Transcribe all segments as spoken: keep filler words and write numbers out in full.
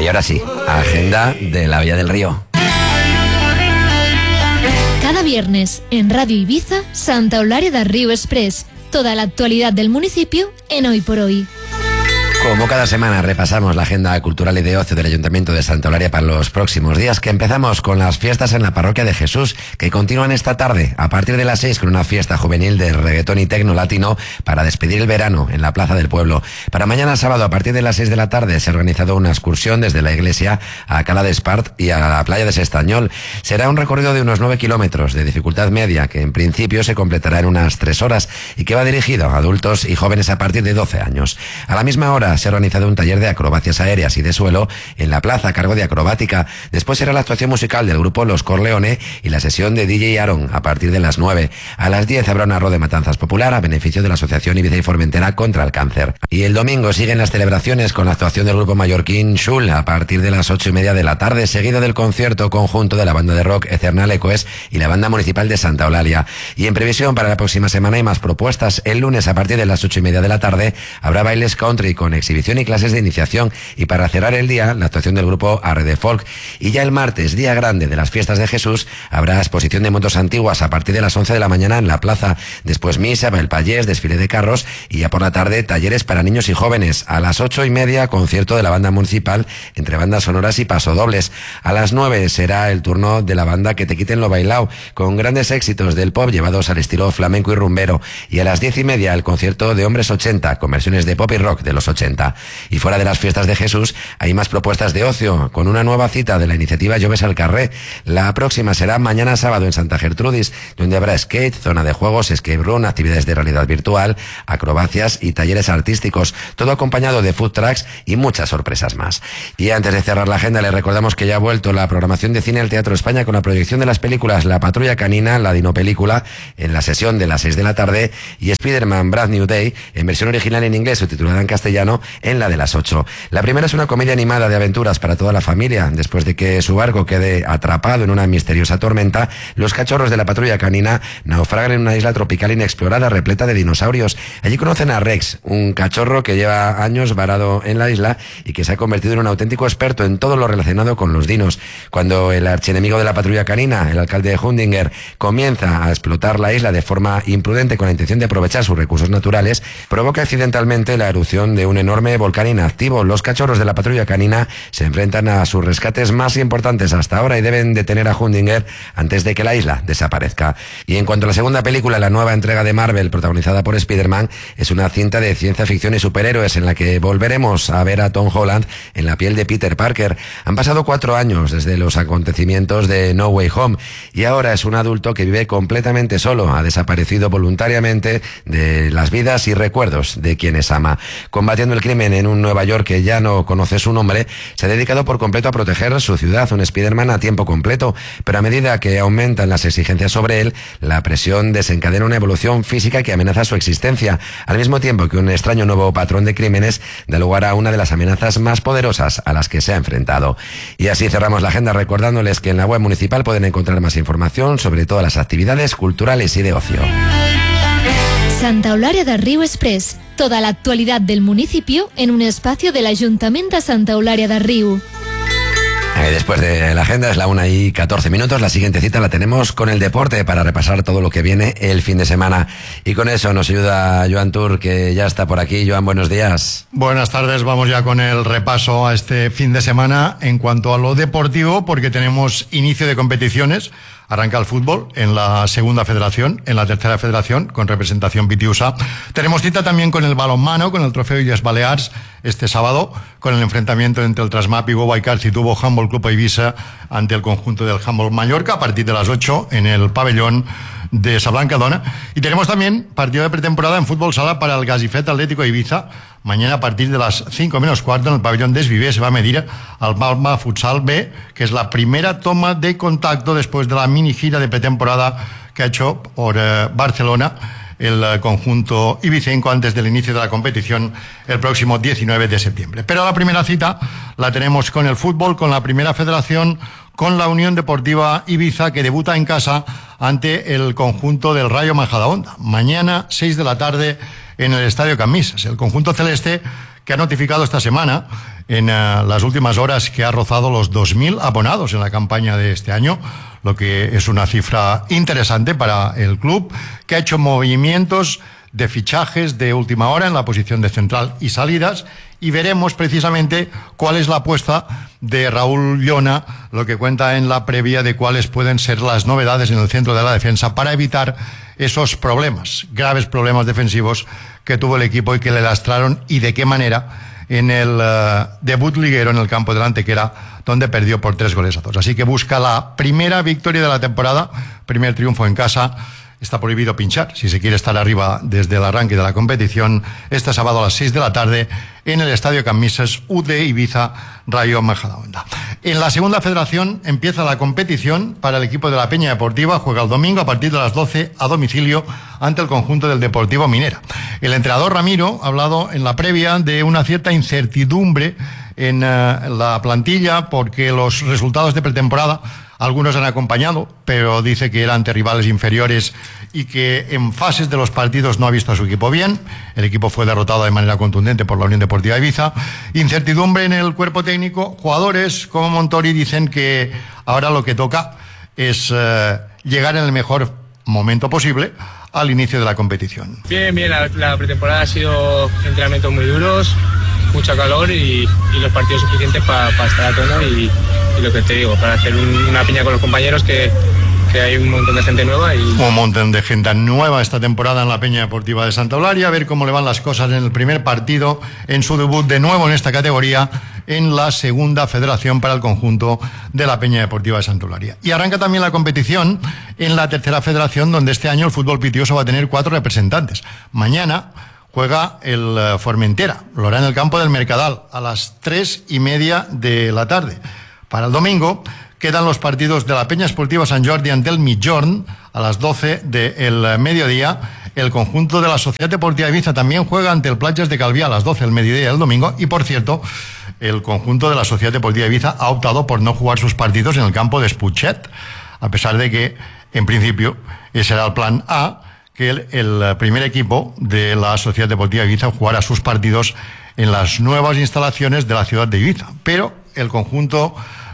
Y ahora sí, agenda de la Villa del Río. Cada viernes en Radio Ibiza, Santa Eulalia de Río Express. Toda la actualidad del municipio en Hoy por Hoy. Como cada semana repasamos la agenda cultural y de ocio del Ayuntamiento de Santa Eulalia para los próximos días, que empezamos con las fiestas en la Parroquia de Jesús, que continúan esta tarde a partir de las seis con una fiesta juvenil de reggaetón y tecno latino para despedir el verano en la Plaza del Pueblo. Para mañana sábado a partir de las seis de la tarde se ha organizado una excursión desde la iglesia a Cala de Espart y a la playa de Sestañol. Será un recorrido de unos nueve kilómetros de dificultad media que en principio se completará en unas tres horas y que va dirigido a adultos y jóvenes a partir de doce años. A la misma hora se ha organizado un taller de acrobacias aéreas y de suelo en la plaza a cargo de Acrobática. Después será la actuación musical del grupo Los Corleone y la sesión de D J Aaron a partir de las nueve. A las diez habrá una rueda de matanzas popular a beneficio de la Asociación Ibiza y Formentera contra el Cáncer. Y el domingo siguen las celebraciones con la actuación del grupo mallorquín Shul a partir de las ocho y media de la tarde, seguido del concierto conjunto de la banda de rock Eternal Echoes y la banda municipal de Santa Eulalia. Y en previsión para la próxima semana hay más propuestas. El lunes a partir de las ocho y media de la tarde habrá bailes country con exhibición y clases de iniciación, y para cerrar el día la actuación del grupo Arre de Folk. Y ya el martes, día grande de las fiestas de Jesús, habrá exposición de motos antiguas a partir de las once de la mañana en la plaza, después misa, el payés, desfile de carros y ya por la tarde talleres para niños y jóvenes. A las ocho y media concierto de la banda municipal entre bandas sonoras y pasodobles. A las nueve será el turno de la banda Que te quiten lo bailao, con grandes éxitos del pop llevados al estilo flamenco y rumbero, y a las diez y media el concierto de Hombres ochenta con versiones de pop y rock de los ochenta. Y fuera de las fiestas de Jesús hay más propuestas de ocio, con una nueva cita de la iniciativa Lloves al Carré. La próxima será mañana sábado en Santa Gertrudis, donde habrá skate, zona de juegos, escape room, actividades de realidad virtual, acrobacias y talleres artísticos, todo acompañado de food trucks y muchas sorpresas más. Y antes de cerrar la agenda, les recordamos que ya ha vuelto la programación de cine al Teatro España con la proyección de las películas La Patrulla Canina, la dinopelícula, en la sesión de las seis de la tarde, y Spider-Man Brand New Day, en versión original en inglés o titulada en castellano, en la de las ocho. La primera es una comedia animada de aventuras para toda la familia. Después de que su barco quede atrapado en una misteriosa tormenta, los cachorros de la Patrulla Canina naufragan en una isla tropical inexplorada repleta de dinosaurios. Allí conocen a Rex, un cachorro que lleva años varado en la isla y que se ha convertido en un auténtico experto en todo lo relacionado con los dinos. Cuando el archienemigo de la Patrulla Canina, el alcalde de Hundinger, comienza a explotar la isla de forma imprudente con la intención de aprovechar sus recursos naturales, provoca accidentalmente la erupción de un enorme volcán inactivo. Los cachorros de la Patrulla Canina se enfrentan a sus rescates más importantes hasta ahora y deben detener a Hundinger antes de que la isla desaparezca. Y en cuanto a la segunda película, la nueva entrega de Marvel protagonizada por Spider-Man, es una cinta de ciencia ficción y superhéroes en la que volveremos a ver a Tom Holland en la piel de Peter Parker. Han pasado cuatro años desde los acontecimientos de No Way Home y ahora es un adulto que vive completamente solo. Ha desaparecido voluntariamente de las vidas y recuerdos de quienes ama. Combatiendo el crimen en un Nueva York que ya no conoce su nombre, se ha dedicado por completo a proteger su ciudad, un Spider-Man a tiempo completo, pero a medida que aumentan las exigencias sobre él, la presión desencadena una evolución física que amenaza su existencia, al mismo tiempo que un extraño nuevo patrón de crímenes da lugar a una de las amenazas más poderosas a las que se ha enfrentado. Y así cerramos la agenda recordándoles que en la web municipal pueden encontrar más información sobre todas las actividades culturales y de ocio. Santa Eulalia de Río Express. Toda la actualidad del municipio en un espacio del Ayuntamiento de Santa Eulalia de Río. Después de la agenda es la una y catorce minutos. La siguiente cita la tenemos con el deporte para repasar todo lo que viene el fin de semana. Y con eso nos ayuda Joan Tur, que ya está por aquí. Joan, buenos días. Buenas tardes. Vamos ya con el repaso a este fin de semana en cuanto a lo deportivo, porque tenemos inicio de competiciones. Arranca el fútbol en la segunda federación, en la tercera federación, con representación Pitiusa. Tenemos cita también con el balonmano, con el trofeo Illes Balears, este sábado, con el enfrentamiento entre el Trasmap y Guaycars y tuvo Handball Club Eivissa ante el conjunto del Handball Mallorca a partir de las ocho en el pabellón de Sablancadona. Y tenemos también partido de pretemporada en fútbol sala para el Gasifet Atlético Ibiza. Mañana a partir de las cinco menos cuarto en el pabellón de Esvivé se va a medir al Palma Futsal B, que es la primera toma de contacto después de la mini gira de pretemporada que ha hecho por eh, Barcelona el eh, conjunto ibicenco antes del inicio de la competición el próximo diecinueve de septiembre. Pero la primera cita la tenemos con el fútbol, con la primera federación, con la Unión Deportiva Ibiza, que debuta en casa ante el conjunto del Rayo Majadahonda. Mañana, seis de la tarde, en el Estadio Can Misas. El conjunto celeste, que ha notificado esta semana en uh, las últimas horas que ha rozado los dos mil abonados en la campaña de este año, lo que es una cifra interesante para el club, que ha hecho movimientos de fichajes de última hora en la posición de central y salidas, y veremos precisamente cuál es la apuesta de Raúl Llona, lo que cuenta en la previa de cuáles pueden ser las novedades en el centro de la defensa para evitar esos problemas, graves problemas defensivos que tuvo el equipo y que le lastraron, y de qué manera en el uh, debut liguero en el campo del Antequera, donde perdió por tres goles a dos. Así que busca la primera victoria de la temporada, primer triunfo en casa. Está prohibido pinchar si se quiere estar arriba desde el arranque de la competición, este sábado a las seis de la tarde en el Estadio Cammises, U D Ibiza Rayo Majadahonda. En la segunda federación empieza la competición para el equipo de la Peña Deportiva. Juega el domingo a partir de las doce a domicilio ante el conjunto del Deportivo Minera. El entrenador Ramiro ha hablado en la previa de una cierta incertidumbre en uh, la plantilla, porque los resultados de pretemporada algunos han acompañado, pero dice que eran ante rivales inferiores y que en fases de los partidos no ha visto a su equipo bien. El equipo fue derrotado de manera contundente por la Unión Deportiva Ibiza. Incertidumbre en el cuerpo técnico. Jugadores como Montori dicen que ahora lo que toca es uh, llegar en el mejor momento posible al inicio de la competición. Bien, bien, la, la pretemporada ha sido entrenamientos muy duros, mucha calor y, y los partidos suficientes para pa estar a tono y, y lo que te digo, para hacer un, una piña con los compañeros, que, que hay un montón de gente nueva. Y... un montón de gente nueva esta temporada en la Peña Deportiva de Santa Eulalia. A ver cómo le van las cosas en el primer partido, en su debut de nuevo en esta categoría, en la segunda federación para el conjunto de la Peña Deportiva de Santa Eulalia. Y arranca también la competición en la tercera federación, donde este año el fútbol pitioso va a tener cuatro representantes. Mañana juega el Formentera, lo hará en el campo del Mercadal a las tres y media de la tarde. Para el domingo quedan los partidos de la Peña Esportiva Sant Jordi ante el Migjorn a las doce del mediodía. El conjunto de la Sociedad Deportiva Ibiza también juega ante el Platges de Calvià a las doce del mediodía del domingo. Y por cierto, el conjunto de la Sociedad Deportiva Ibiza ha optado por no jugar sus partidos en el campo de Esputxet, a pesar de que en principio ese era el plan A, que el, el primer equipo de la Sociedad Deportiva Ibiza jugara sus partidos en las nuevas instalaciones de la ciudad de Ibiza. Pero el conjunto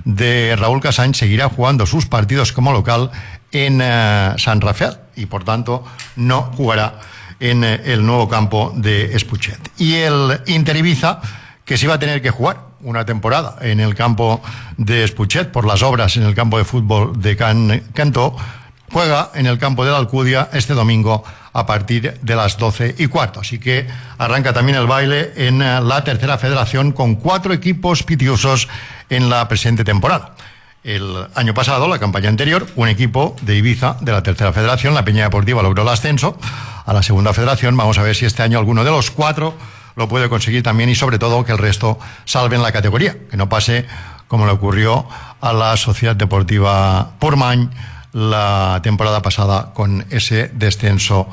de Raúl Casany seguirá jugando sus partidos como local en uh, San Rafael, y por tanto no jugará en uh, el nuevo campo de Esputxet. Y el Inter Ibiza, que sí va a tener que jugar una temporada en el campo de Esputxet por las obras en el campo de fútbol de Can Cantó, juega en el campo de la Alcúdia este domingo a partir de las doce y cuarto. Así que arranca también el baile en la tercera federación con cuatro equipos pitiosos en la presente temporada. El año pasado, la campaña anterior, un equipo de Ibiza de la tercera federación, la Peña Deportiva, logró el ascenso a la segunda federación. Vamos a ver si este año alguno de los cuatro lo puede conseguir también, y sobre todo que el resto salven la categoría, que no pase como le ocurrió a la Sociedad Deportiva Portmany la temporada pasada con ese descenso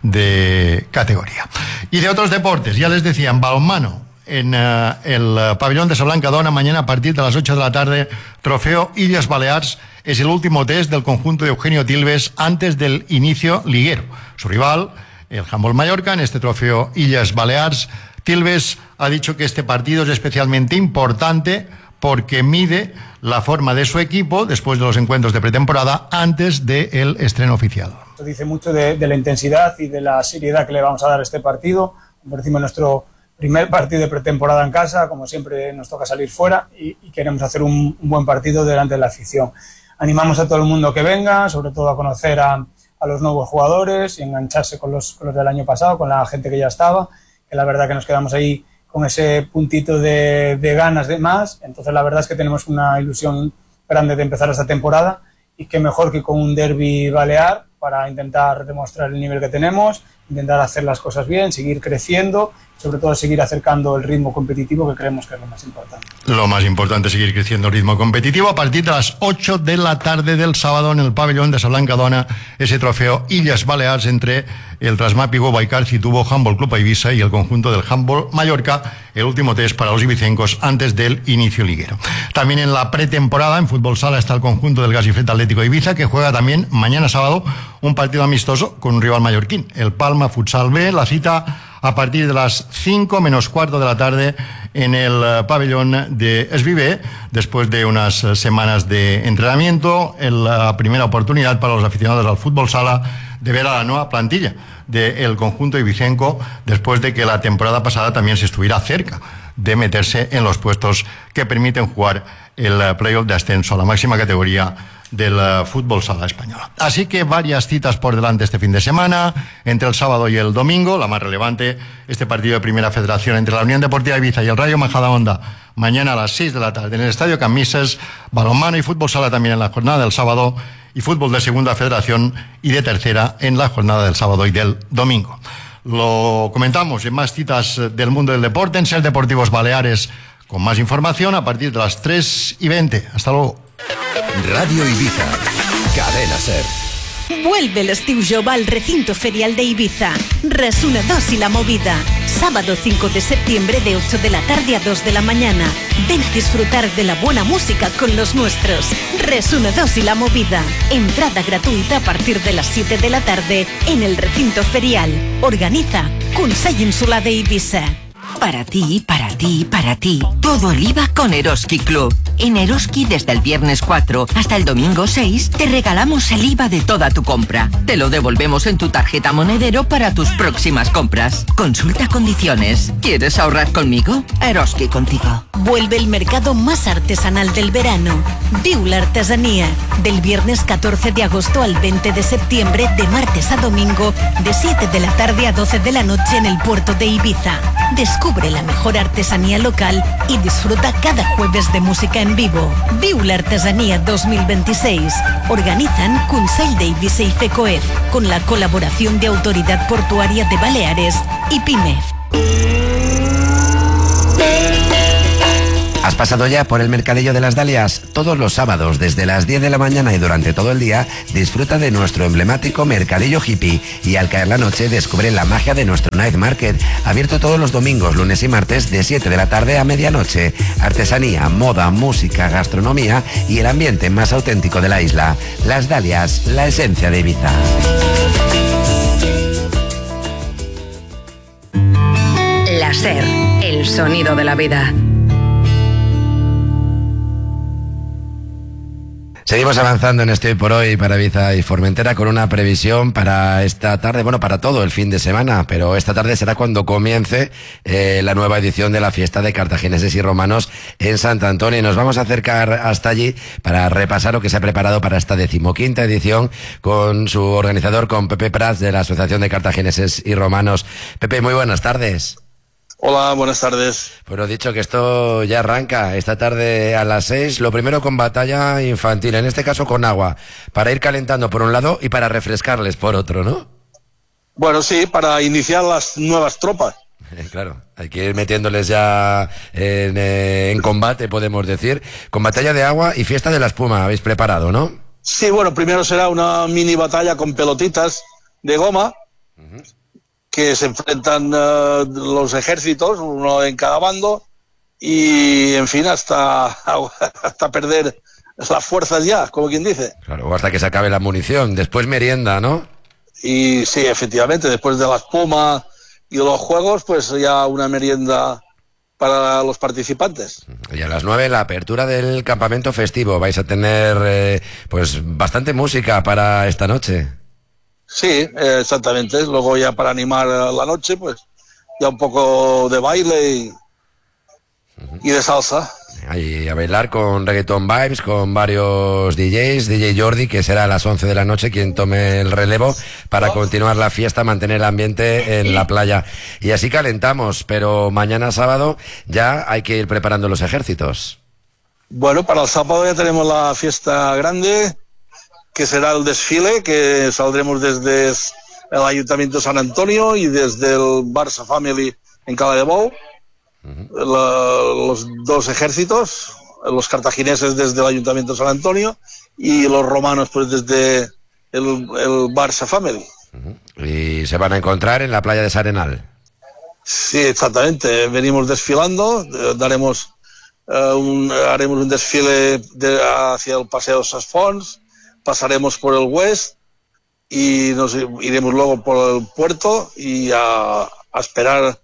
de categoría. Y de otros deportes, ya les decía, en balonmano, en uh, el pabellón de Sablancadona, mañana a partir de las ocho de la tarde, trofeo Illes Balears. Es el último test del conjunto de Eugenio Tilves antes del inicio liguero. Su rival, el Handball Mallorca, en este trofeo Illes Balears. Tilves ha dicho que este partido es especialmente importante porque mide la forma de su equipo después de los encuentros de pretemporada antes del estreno oficial. Esto dice mucho de, de la intensidad y de la seriedad que le vamos a dar a este partido. Como decimos, nuestro primer partido de pretemporada en casa, como siempre nos toca salir fuera y, y queremos hacer un, un buen partido delante de la afición. Animamos a todo el mundo que venga, sobre todo a conocer a, a los nuevos jugadores y engancharse con los, con los del año pasado, con la gente que ya estaba, que la verdad que nos quedamos ahí con ese puntito de, de ganas de más. Entonces la verdad es que tenemos una ilusión grande de empezar esta temporada, y qué mejor que con un derbi balear para intentar demostrar el nivel que tenemos, intentar hacer las cosas bien, seguir creciendo, sobre todo seguir acercando el ritmo competitivo, que creemos que es lo más importante. Lo más importante es seguir creciendo el ritmo competitivo. A partir de las ocho de la tarde del sábado en el pabellón de Sablancadona, ese trofeo Illes Balears entre el Trasmapigo Baicar Citubo Handball Club Ibiza y el conjunto del Handball Mallorca, el último test para los ibicencos antes del inicio liguero. También en la pretemporada en fútbol sala está el conjunto del Gasifret Atlético Ibiza, que juega también mañana sábado un partido amistoso con un rival mallorquín, el Palma Futsal B. La cita a partir de las cinco menos cuarto de la tarde en el pabellón de Esvivé, después de unas semanas de entrenamiento, en la primera oportunidad para los aficionados al fútbol sala de ver a la nueva plantilla del conjunto ibicenco, después de que la temporada pasada también se estuviera cerca de meterse en los puestos que permiten jugar el playoff de ascenso a la máxima categoría del fútbol sala española. Así que varias citas por delante este fin de semana, entre el sábado y el domingo. La más relevante, este partido de Primera Federación entre la Unión Deportiva Ibiza y el Rayo Majadahonda, mañana a las seis de la tarde en el Estadio Cambises. Balonmano y fútbol sala también en la jornada del sábado, y fútbol de Segunda Federación y de Tercera en la jornada del sábado y del domingo. Lo comentamos en más citas del mundo del deporte en Ser Deportivos Baleares, con más información a partir de las tres y veinte. Hasta luego. Radio Ibiza, Cadena Ser. Vuelve el estiu jove al recinto ferial de Ibiza. Resuna dos y la movida. Sábado cinco de septiembre de ocho de la tarde a dos de la mañana. Ven a disfrutar de la buena música con los nuestros. Resuna dos y la movida. Entrada gratuita a partir de las siete de la tarde en el recinto ferial. Organiza Consell Insular de Ibiza. Para ti, para ti, para ti. Todo el I V A con Eroski Club. En Eroski, desde el viernes cuatro hasta el domingo seis, te regalamos el I V A de toda tu compra. Te lo devolvemos en tu tarjeta monedero para tus próximas compras. Consulta condiciones. ¿Quieres ahorrar conmigo? Eroski contigo. Vuelve el mercado más artesanal del verano. Viu la artesanía. Del viernes catorce de agosto al veinte de septiembre, de martes a domingo, de siete de la tarde a doce de la noche en el puerto de Ibiza. Descubre la mejor artesanía local y disfruta cada jueves de música en vivo. Viu la Artesanía dos mil veintiséis. Organizan Consell de Ibiza y FECOEF, con la colaboración de Autoridad Portuaria de Baleares y PIMEF. ¿Has pasado ya por el Mercadillo de las Dalias? Todos los sábados, desde las diez de la mañana y durante todo el día, disfruta de nuestro emblemático Mercadillo Hippie y al caer la noche descubre la magia de nuestro Night Market, abierto todos los domingos, lunes y martes de siete de la tarde a medianoche. Artesanía, moda, música, gastronomía y el ambiente más auténtico de la isla. Las Dalias, la esencia de Ibiza. La Ser, el sonido de la vida. Seguimos avanzando en este Hoy por Hoy para Ibiza y Formentera con una previsión para esta tarde, bueno, para todo el fin de semana, pero esta tarde será cuando comience eh, la nueva edición de la fiesta de cartagineses y romanos en Sant Antoni. Nos vamos a acercar hasta allí para repasar lo que se ha preparado para esta decimoquinta edición con su organizador, con Pepe Prats de la Asociación de Cartagineses y Romanos. Pepe, muy buenas tardes. Hola, buenas tardes. Bueno, dicho que esto ya arranca esta tarde a las seis, lo primero con batalla infantil, en este caso con agua, para ir calentando por un lado y para refrescarles por otro, ¿no? Bueno, sí, para iniciar las nuevas tropas. Claro, hay que ir metiéndoles ya en, eh, en combate, podemos decir, con batalla de agua y fiesta de la espuma, habéis preparado, ¿no? Sí, bueno, primero será una mini batalla con pelotitas de goma, uh-huh. que se enfrentan uh, los ejércitos, uno en cada bando, y en fin, hasta, hasta perder las fuerzas ya, como quien dice. Claro, o hasta que se acabe la munición, después merienda, ¿no? Y sí, efectivamente, después de la espuma y los juegos, pues ya una merienda para los participantes. Y a las nueve la apertura del campamento festivo, vais a tener eh, pues bastante música para esta noche. Sí, eh, exactamente. Luego ya para animar la noche, pues ya un poco de baile y, uh-huh. y de salsa. Y a bailar con Reggaeton Vibes, con varios D Js, D J Jordi, que será a las once de la noche quien tome el relevo para continuar la fiesta, mantener el ambiente en la playa. Y así calentamos, pero mañana sábado ya hay que ir preparando los ejércitos. Bueno, para el sábado ya tenemos la fiesta grande, que será el desfile, que saldremos desde el Ayuntamiento de Sant Antonio y desde el Barça Family en Cala de Bou. Uh-huh. La, los dos ejércitos, los cartagineses desde el Ayuntamiento de Sant Antonio y los romanos pues desde el, el Barça Family. Uh-huh. Y se van a encontrar en la playa de S'Arenal. Sí, exactamente. Venimos desfilando, daremos uh, un, haremos un desfile de, hacia el Paseo Ses Fonts. Pasaremos por el West y nos iremos luego por el puerto y a, a esperar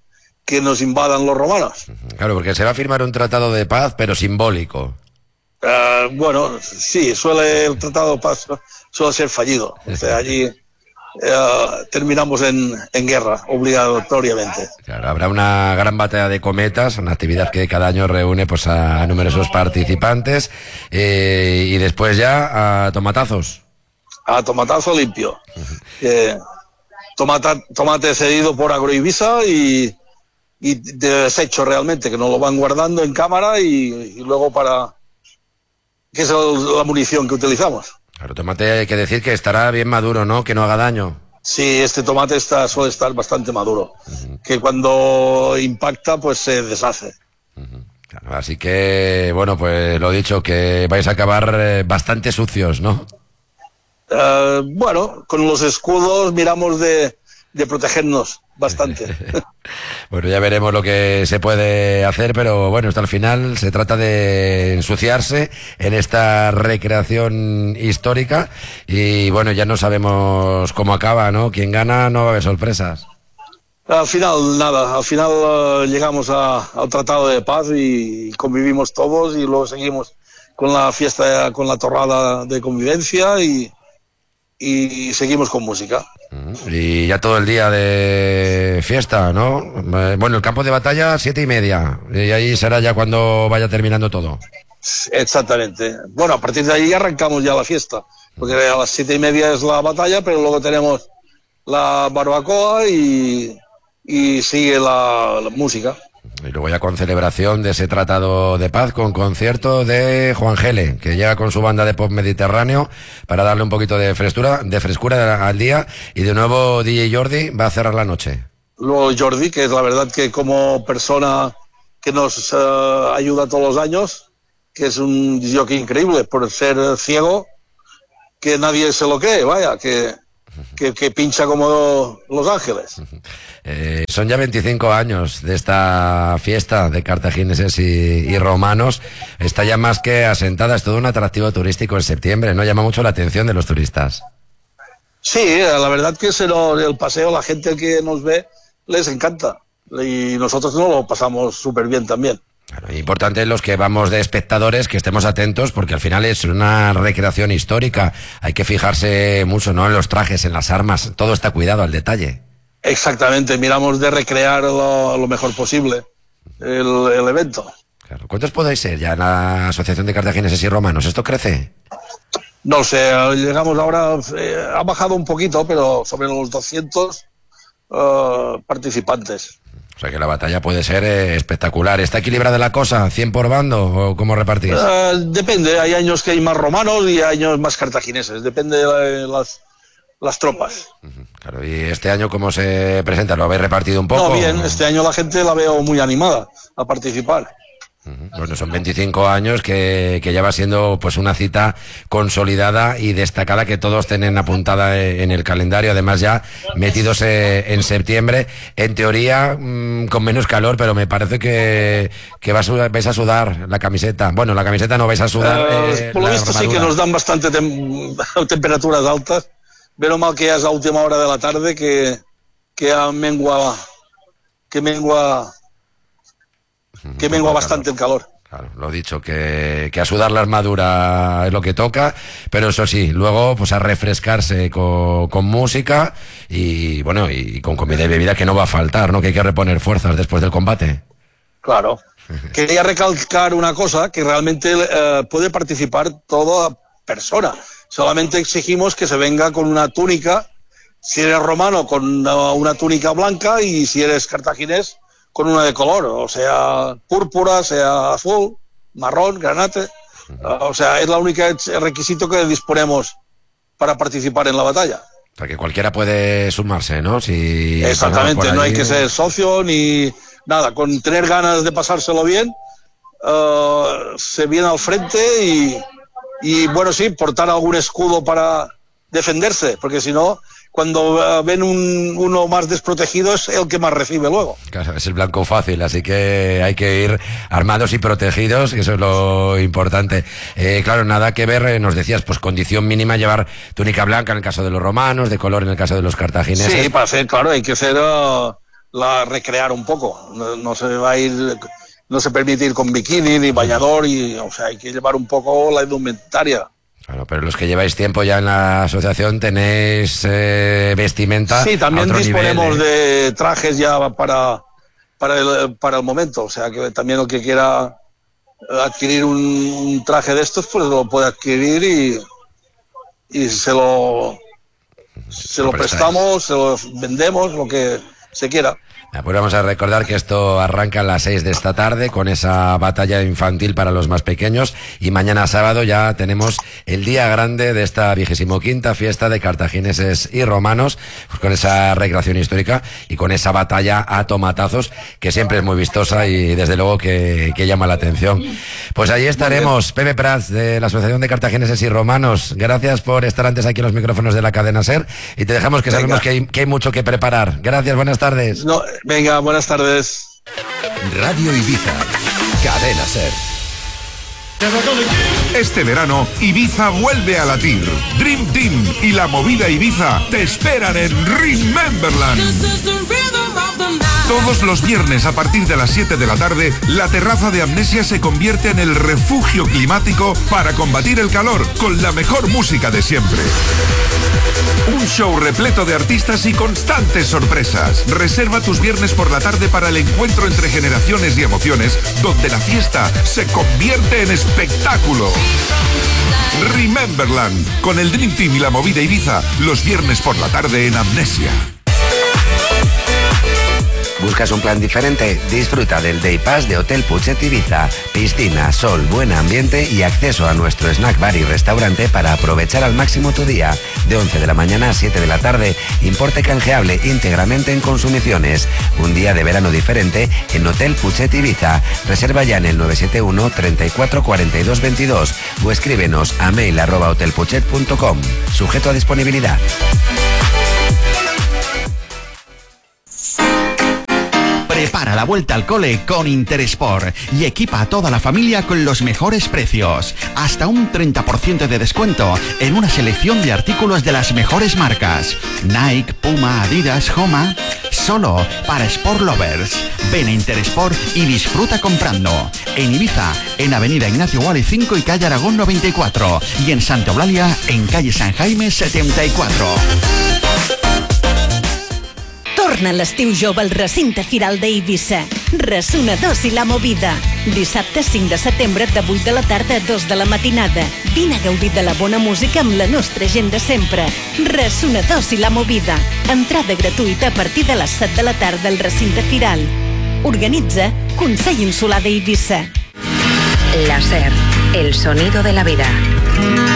que nos invadan los romanos. Claro, porque se va a firmar un tratado de paz, pero simbólico. Uh, bueno, sí, suele el tratado de paz suele ser fallido. O sea, allí uh, terminamos en, en guerra, obligatoriamente. Claro, habrá una gran batalla de cometas, una actividad que cada año reúne pues a numerosos participantes, eh, y después ya a tomatazos. A tomatazo limpio. Uh-huh. eh, tomata, tomate cedido por Agroivisa y y de desecho realmente, que nos lo van guardando en cámara y, y luego para... que es el, la munición que utilizamos. Claro, tomate hay que decir que estará bien maduro, ¿no? Que no haga daño. Sí, este tomate está, suele estar bastante maduro, uh-huh. que cuando impacta pues se deshace. Uh-huh. Claro, así que, bueno, pues lo dicho, que vais a acabar eh, bastante sucios, ¿no? Uh, bueno, con los escudos miramos de, de protegernos bastante. Bueno, ya veremos lo que se puede hacer, pero bueno, hasta el final se trata de ensuciarse en esta recreación histórica y bueno, ya no sabemos cómo acaba, ¿no? Quien gana no va a haber sorpresas. Al final, nada, al final uh, llegamos a, al Tratado de Paz y convivimos todos y luego seguimos con la fiesta, con la torrada de convivencia y y seguimos con música. Y ya todo el día de fiesta, ¿no? Bueno, el campo de batalla, siete y media, y ahí será ya cuando vaya terminando todo. Exactamente. Bueno, a partir de ahí arrancamos ya la fiesta, porque a las siete y media es la batalla, pero luego tenemos la barbacoa y, y sigue la, la música. Y luego ya con celebración de ese tratado de paz, con concierto de Juan Gele, que llega con su banda de pop mediterráneo para darle un poquito de frescura, de frescura al día, y de nuevo D J Jordi va a cerrar la noche. Luego Jordi, que es la verdad que como persona que nos uh, ayuda todos los años, que es un jockey increíble por ser ciego, que nadie se lo cree, vaya, que... Que, que pincha como Los Ángeles. Eh, son ya veinticinco años de esta fiesta de cartagineses y, y romanos. Está ya más que asentada, es todo un atractivo turístico en septiembre, ¿no? Llama mucho la atención de los turistas. Sí, la verdad que se lo, el paseo, la gente que nos ve, les encanta. Y nosotros nos lo pasamos súper bien también. Claro, importante los que vamos de espectadores que estemos atentos porque al final es una recreación histórica, hay que fijarse mucho, ¿no? En los trajes, en las armas, todo está cuidado al detalle. Exactamente, miramos de recrear lo, lo mejor posible el, el evento. Claro. ¿Cuántos podéis ser ya en la Asociación de Cartagineses y Romanos? ¿Esto crece? No sé, llegamos ahora, eh, ha bajado un poquito, pero sobre los doscientos uh, participantes. O sea que la batalla puede ser eh, espectacular. ¿Está equilibrada la cosa? ¿cien por bando o cómo repartís? Uh, depende, hay años que hay más romanos y hay años más cartagineses, depende de la, las, las tropas. Claro, ¿y este año cómo se presenta? ¿Lo habéis repartido un poco? No, bien, este año la gente la veo muy animada a participar. Bueno, son veinticinco años que, que ya va siendo pues una cita consolidada y destacada que todos tienen apuntada en el calendario, además ya metidos en septiembre, en teoría mmm, con menos calor, pero me parece que, que vas, vais a sudar la camiseta. Bueno, la camiseta no vais a sudar. Uh, eh, por lo visto sí que nos dan bastante tem temperaturas altas, pero mal que ya es la última hora de la tarde que, que a mengua, que mengua que mengua bastante el calor. Claro, lo dicho, que, que a sudar la armadura es lo que toca, pero eso sí, luego pues a refrescarse con, con música y bueno, y con comida y bebida que no va a faltar, ¿no? Que hay que reponer fuerzas después del combate. Claro. Quería recalcar una cosa, que realmente eh, puede participar toda persona. Solamente exigimos que se venga con una túnica, si eres romano con una, una túnica blanca y si eres cartaginés con una de color, o sea, púrpura, sea azul, marrón, granate. O sea, es la única requisito que disponemos para participar en la batalla. O sea, que cualquiera puede sumarse, ¿no? Si exactamente, no hay que ser socio ni nada. Con tener ganas de pasárselo bien, uh, se viene al frente y, y, bueno, sí, portar algún escudo para defenderse, porque si no, cuando ven un, uno más desprotegido es el que más recibe luego. Claro, es el blanco fácil, así que hay que ir armados y protegidos, eso es lo importante. Eh, claro, nada que ver, eh, nos decías, pues condición mínima llevar túnica blanca en el caso de los romanos, de color en el caso de los cartagineses. Sí, para hacer, claro, hay que ser uh, la recrear un poco. No, no se va a ir, no se permite ir con bikini ni bañador, y, o sea, hay que llevar un poco la indumentaria. Claro, pero los que lleváis tiempo ya en la asociación tenéis eh, vestimenta. Sí, también a otro disponemos nivel, ¿eh? de trajes ya para, para, el, para el momento. O sea, que también el que quiera adquirir un, un traje de estos, pues lo puede adquirir y, y se lo, se lo prestamos, se lo vendemos, lo que se quiera. Pues vamos a recordar que esto arranca a las seis de esta tarde con esa batalla infantil para los más pequeños, y mañana sábado ya tenemos el día grande de esta vigésimo quinta fiesta de cartagineses y romanos, pues con esa recreación histórica y con esa batalla a tomatazos que siempre es muy vistosa y desde luego que, que llama la atención. Pues allí estaremos. Pepe Prats, de la Asociación de Cartagineses y Romanos, gracias por estar antes aquí en los micrófonos de la cadena SER, y te dejamos, que sabemos que hay, que hay mucho que preparar. Gracias, buenas tardes. No, venga, buenas tardes. Radio Ibiza, cadena SER. Este verano, Ibiza vuelve a latir. Dream Team y la movida Ibiza te esperan en Rememberland. Todos los viernes a partir de las siete de la tarde, la terraza de Amnesia se convierte en el refugio climático para combatir el calor con la mejor música de siempre. Un show repleto de artistas y constantes sorpresas. Reserva tus viernes por la tarde para el encuentro entre generaciones y emociones, donde la fiesta se convierte en espectáculo. Rememberland, con el Dream Team y la movida Ibiza, los viernes por la tarde en Amnesia. ¿Buscas un plan diferente? Disfruta del Day Pass de Hotel Puchet Ibiza. Piscina, sol, buen ambiente y acceso a nuestro snack bar y restaurante para aprovechar al máximo tu día. De once de la mañana a siete de la tarde, importe canjeable íntegramente en consumiciones. Un día de verano diferente en Hotel Puchet Ibiza. Reserva ya en el nueve siete uno, treinta y cuatro, cuarenta y dos, veintidós o escríbenos a mail arroba hotelpuchet punto com. Sujeto a disponibilidad. Prepara la vuelta al cole con Interesport y equipa a toda la familia con los mejores precios. Hasta un treinta por ciento de descuento en una selección de artículos de las mejores marcas. Nike, Puma, Adidas, Homa. Solo para Sport Lovers. Ven a Interesport y disfruta comprando. En Ibiza, en Avenida Ignacio Guale cinco y calle Aragón noventa y cuatro. Y en Santa Eulalia, en calle San Jaime setenta y cuatro. Torna l'estiu jove al recinte firal d'Eivissa. Ressonadors i la movida. Dissabte cinc de setembre de vuit de la tarda a dos de la matinada. Vine a gaudir de la bona música amb la nostra gent de sempre. Ressonadors i la movida. Entrada gratuïta a partir de les set de la tarda al recinte firal. Organitza Consell Insular d'Eivissa. La SER, el sonido de la vida.